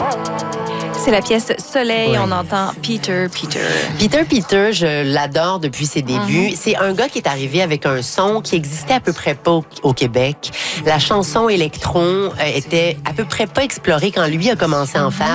C'est la pièce Soleil, on entend Peter. Peter, je l'adore depuis ses débuts. C'est un gars qui est arrivé avec un son qui existait à peu près pas au Québec. La chanson électron était à peu près pas explorée quand lui a commencé à en faire.